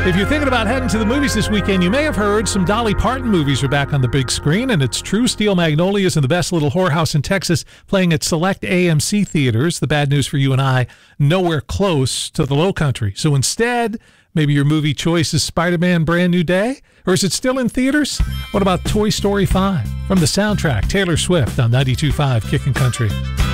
If you're thinking about heading to the movies this weekend, you may have heard some Dolly Parton movies are back on the big screen, and it's true. Steel Magnolias and The Best Little Whorehouse in Texas playing at select AMC theaters. The bad news for you and I, nowhere close to the Lowcountry. So instead, maybe your movie choice is Spider-Man Brand New Day? Or is it still in theaters? What about Toy Story 5? From the soundtrack, Taylor Swift on 92.5 Kickin' Country.